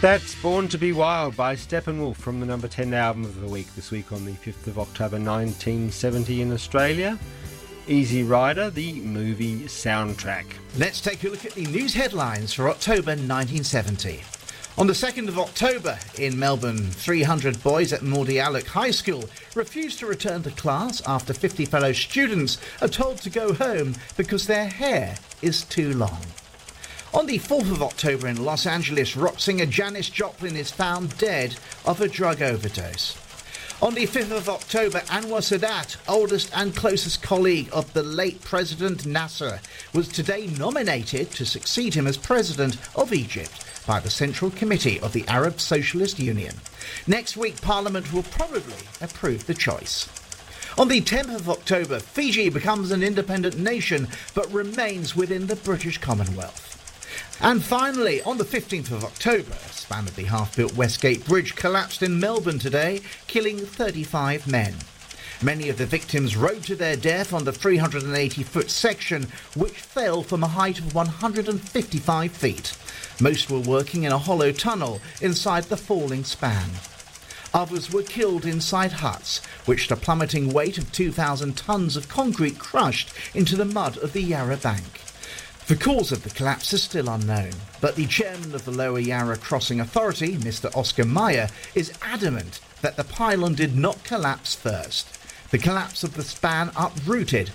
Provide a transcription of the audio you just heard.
That's Born to be Wild by Steppenwolf from the number 10 album of the week this week on the 5th of October 1970 in Australia. Easy Rider, the movie soundtrack. Let's take a look at the news headlines for October 1970. On the 2nd of October in Melbourne, 300 boys at Mordialloc High School refused to return to class after 50 fellow students are told to go home because their hair is too long. On the 4th of October in Los Angeles, rock singer Janis Joplin is found dead of a drug overdose. On the 5th of October, Anwar Sadat, oldest and closest colleague of the late President Nasser, was today nominated to succeed him as President of Egypt by the Central Committee of the Arab Socialist Union. Next week, Parliament will probably approve the choice. On the 10th of October, Fiji becomes an independent nation but remains within the British Commonwealth. And finally, on the 15th of October, a span of the half-built Westgate Bridge collapsed in Melbourne today, killing 35 men. Many of the victims rode to their death on the 380-foot section, which fell from a height of 155 feet. Most were working in a hollow tunnel inside the falling span. Others were killed inside huts, which the plummeting weight of 2,000 tons of concrete crushed into the mud of the Yarra Bank. The cause of the collapse is still unknown, but the chairman of the Lower Yarra Crossing Authority, Mr. Oscar Meyer, is adamant that the pylon did not collapse first. The collapse of the span uprooted